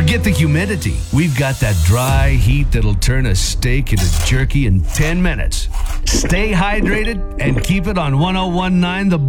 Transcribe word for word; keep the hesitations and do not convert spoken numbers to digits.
Forget the humidity. We've got that dry heat that'll turn a steak into jerky in ten minutes. Stay hydrated and keep it on one oh one point nine The